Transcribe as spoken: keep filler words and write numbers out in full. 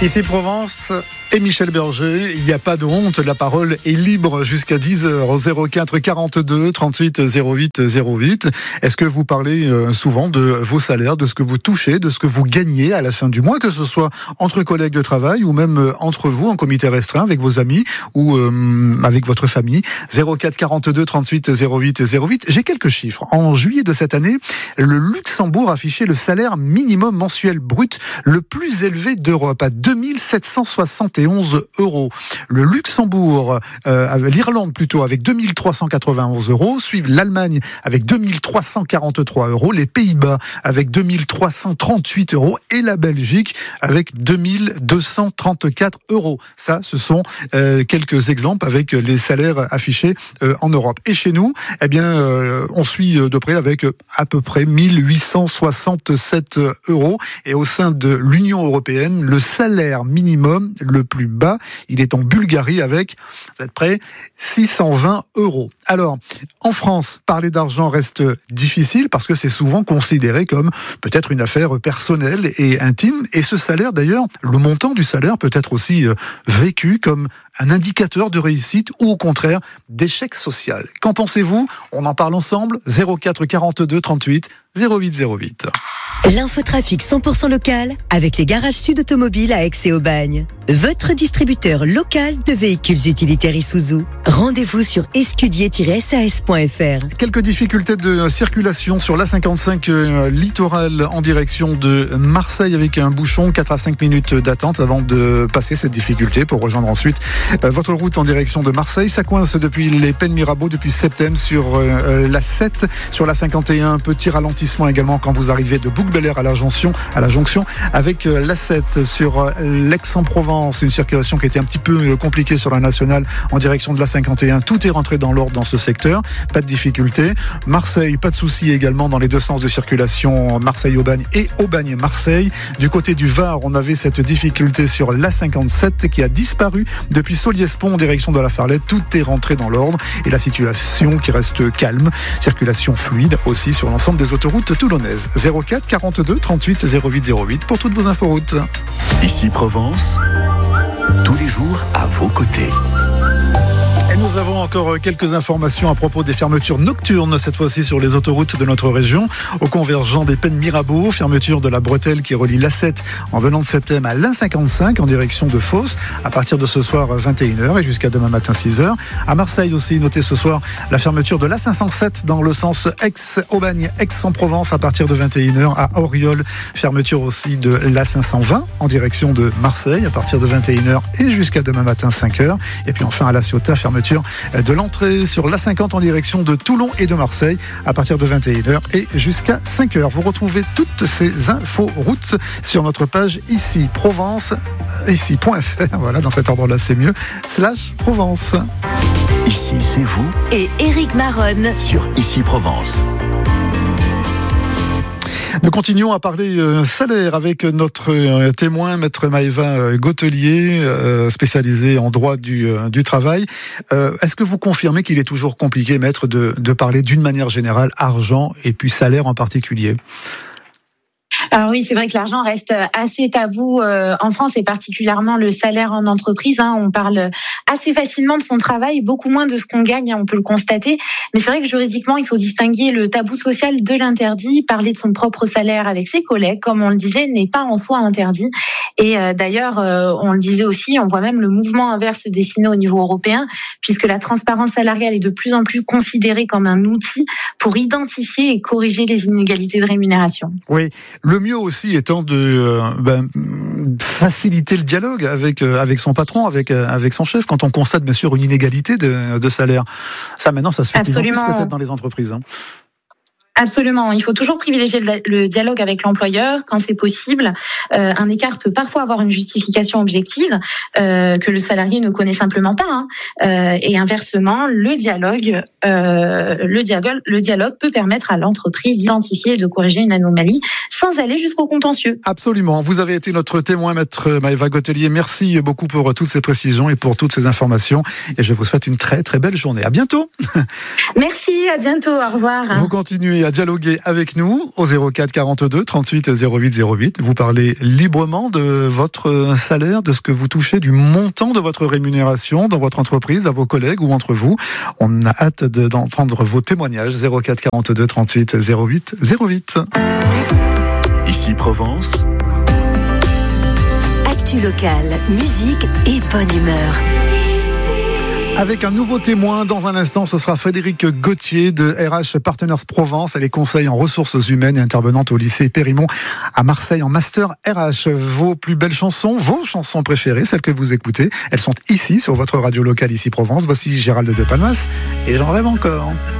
Ici Provence et Michel Berger, il n'y a pas de honte, la parole est libre jusqu'à dix heures au zéro quatre quarante-deux trente-huit zéro huit zéro huit. Est-ce que vous parlez souvent de vos salaires, de ce que vous touchez, de ce que vous gagnez à la fin du mois, que ce soit entre collègues de travail ou même entre vous en comité restreint avec vos amis ou euh, avec votre famille? Zéro quatre quarante-deux trente-huit zéro huit zéro huit. J'ai quelques chiffres. En juillet de cette année, le Luxembourg affichait le salaire minimum mensuel brut le plus élevé d'Europe à deux mille sept cent soixante et onze euros. Le Luxembourg, euh, l'Irlande plutôt, avec deux mille trois cent quatre-vingt-onze euros, suivent l'Allemagne avec deux mille trois cent quarante-trois euros, les Pays-Bas avec deux mille trois cent trente-huit euros et la Belgique avec deux mille deux cent trente-quatre euros. Ça, ce sont euh, quelques exemples avec les salaires affichés euh, en Europe. Et chez nous, eh bien, euh, on suit de près avec à peu près mille huit cent soixante-sept euros. Et au sein de l'Union européenne, le salaire minimum le plus bas, il est en Bulgarie avec, vous êtes prêts, six cent vingt euros. Alors, en France, parler d'argent reste difficile parce que c'est souvent considéré comme peut-être une affaire personnelle et intime. Et ce salaire, d'ailleurs, le montant du salaire peut être aussi vécu comme un indicateur de réussite ou au contraire d'échec social. Qu'en pensez-vous? On en parle ensemble. zéro quatre quarante-deux trente-huit zéro huit zéro huit. L'infotrafic cent pour cent local avec les garages Sud Automobiles à Aix et Aubagne. Votre distributeur local de véhicules utilitaires Isuzu. Rendez-vous sur escudier tiret s a s point f r. Quelques difficultés de circulation sur l'A cinquante-cinq euh, littoral en direction de Marseille avec un bouchon, quatre à cinq minutes d'attente avant de passer cette difficulté pour rejoindre ensuite euh, votre route en direction de Marseille. Ça coince depuis les Pennes Mirabeau depuis septembre sur euh, la sept, sur la cinquante et un, petit ralentissement également quand vous arrivez de Bouc-Bel-Air à la jonction, à la jonction avec euh, l'A sept sur l'Aix-en-Provence. Une circulation qui était un petit peu compliquée sur la nationale en direction de la cinquante et un. Tout est rentré dans l'ordre dans ce secteur. Pas de difficulté. Marseille, pas de souci également dans les deux sens de circulation, Marseille-Aubagne et Aubagne-Marseille. Du côté du Var, on avait cette difficulté sur l'A cinquante-sept qui a disparu depuis Soliès-Pont en direction de la Farlette. Tout est rentré dans l'ordre et la situation qui reste calme. Circulation fluide aussi sur l'ensemble des autoroutes toulonnaises. zéro quatre quarante-deux trente-huit zéro huit zéro huit pour toutes vos inforoutes. Ici Provence, tous les jours à vos côtés. Et nous avons encore quelques informations à propos des fermetures nocturnes, cette fois-ci sur les autoroutes de notre région. Au convergent des Pennes Mirabeau, fermeture de la bretelle qui relie l'A sept en venant de Septem à l'A cinquante-cinq en direction de Fos, à partir de ce soir vingt et une heures et jusqu'à demain matin six heures. À Marseille aussi, notez ce soir la fermeture de l'A cinq cent sept dans le sens Aix-Aubagne, Aix-en-Provence à partir de vingt et une heures. À Auriol, fermeture aussi de l'A cinq cent vingt en direction de Marseille à partir de vingt et une heures et jusqu'à demain matin cinq heures. Et puis enfin à La Ciotat, fermeture de l'entrée sur l'A cinquante en direction de Toulon et de Marseille à partir de vingt et une heures et jusqu'à cinq heures. Vous retrouvez toutes ces infos routes sur notre page ici Provence, ici point f r, voilà, dans cet ordre-là c'est mieux, slash Provence. Ici c'est vous Et Éric Maronne sur Ici Provence. Nous continuons à parler euh, salaire avec notre euh, témoin, maître Maëva euh, Gautelier, euh, spécialisé en droit du, euh, du travail. Euh, est-ce que vous confirmez qu'il est toujours compliqué, maître, de, de parler d'une manière générale argent et puis salaire en particulier ? Alors oui, c'est vrai que l'argent reste assez tabou euh, en France et particulièrement le salaire en entreprise. Hein, on parle assez facilement de son travail, beaucoup moins de ce qu'on gagne, hein, on peut le constater. Mais c'est vrai que juridiquement, il faut distinguer le tabou social de l'interdit. Parler de son propre salaire avec ses collègues, comme on le disait, n'est pas en soi interdit. Et euh, d'ailleurs, euh, on le disait aussi, on voit même le mouvement inverse se dessiner au niveau européen, puisque la transparence salariale est de plus en plus considérée comme un outil pour identifier et corriger les inégalités de rémunération. Oui. Le mieux aussi étant de euh, ben, faciliter le dialogue avec euh, avec son patron, avec euh, avec son chef, quand on constate bien sûr une inégalité de, de salaire. Ça maintenant, ça se fait plus en plus peut-être dans les entreprises. Hein. Absolument. Il faut toujours privilégier le dialogue avec l'employeur quand c'est possible. Euh, un écart peut parfois avoir une justification objective euh, que le salarié ne connaît simplement pas. Hein. Euh, et inversement, le dialogue, euh, le dialogue, le dialogue peut permettre à l'entreprise d'identifier et de corriger une anomalie sans aller jusqu'au contentieux. Absolument. Vous avez été notre témoin, maître Maëva Gautelier. Merci beaucoup pour toutes ces précisions et pour toutes ces informations. Et je vous souhaite une très très belle journée. À bientôt. Merci. À bientôt. Au revoir. Vous continuez continuez à dialoguer avec nous au zéro quatre quarante-deux trente-huit zéro huit zéro huit. Vous parlez librement de votre salaire, de ce que vous touchez, du montant de votre rémunération dans votre entreprise, à vos collègues ou entre vous. On a hâte de, d'entendre vos témoignages. zéro quatre quarante-deux trente-huit zéro huit zéro huit. Ici Provence. Actu locale, musique et bonne humeur. Avec un nouveau témoin, dans un instant, ce sera Frédéric Gauthier de R H Partners Provence. Elle est conseil en ressources humaines et intervenante au lycée Périmont à Marseille en master R H. Vos plus belles chansons, vos chansons préférées, celles que vous écoutez, elles sont ici sur votre radio locale Ici Provence. Voici Gérald de Palmas et J'en rêve encore.